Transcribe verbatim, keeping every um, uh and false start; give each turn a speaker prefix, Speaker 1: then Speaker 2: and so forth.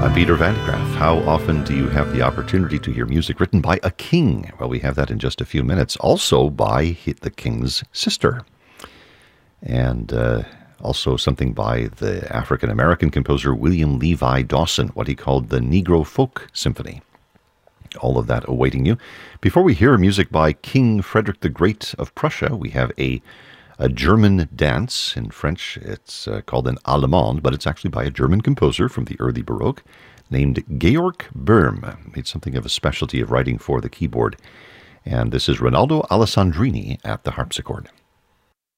Speaker 1: Peter Van de Graaff. How often do you have the opportunity to hear music written by a king? Well, we have that in just a few minutes. Also by the king's sister. And uh, also something by the African-American composer William Levi Dawson, what he called the Negro Folk Symphony. All of that awaiting you. Before we hear music by King Frederick the Great of Prussia, we have a a German dance. In French, it's uh, called an allemande, but it's actually by a German composer from the early Baroque named Georg Böhm. Made something of a specialty of writing for the keyboard. And this is Ronaldo Alessandrini at the harpsichord.